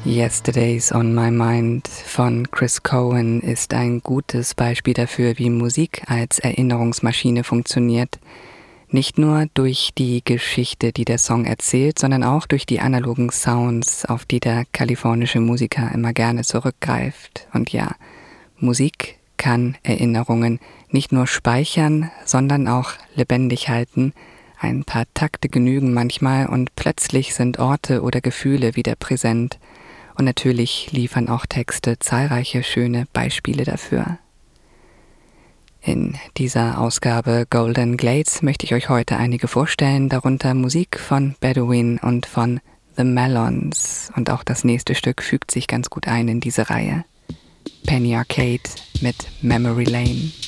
Yesterday's on My Mind von Chris Cohen ist ein gutes Beispiel dafür, wie Musik als Erinnerungsmaschine funktioniert. Nicht nur durch die Geschichte, die der Song erzählt, sondern auch durch die analogen Sounds, auf die der kalifornische Musiker immer gerne zurückgreift. Und ja, Musik kann Erinnerungen nicht nur speichern, sondern auch lebendig halten. Ein paar Takte genügen manchmal und plötzlich sind Orte oder Gefühle wieder präsent. Und natürlich liefern auch Texte zahlreiche schöne Beispiele dafür. In dieser Ausgabe Golden Glades möchte ich euch heute einige vorstellen, darunter Musik von Bedouin und von The Melons. Und auch das nächste Stück fügt sich ganz gut ein in diese Reihe. Penny Arcade mit Memory Lane.